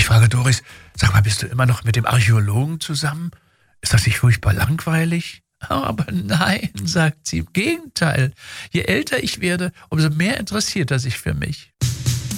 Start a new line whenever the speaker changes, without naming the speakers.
frage Doris, sag mal, bist du immer noch mit dem Archäologen zusammen? Ist das nicht furchtbar langweilig? Aber nein, sagt sie, im Gegenteil. Je älter ich werde, umso mehr interessiert er sich für mich.